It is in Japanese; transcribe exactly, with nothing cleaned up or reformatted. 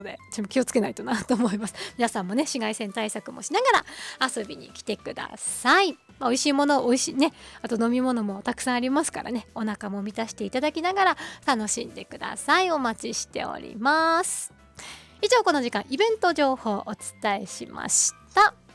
でちょっと気をつけないとなと思います。皆さんもね紫外線対策もしながら遊びに来てください。まあ、美味しいもの美味しいね、あと飲み物もたくさんありますからね、お腹も満たしていただきながら楽しんでください。お待ちしております。以上この時間イベント情報をお伝えしました。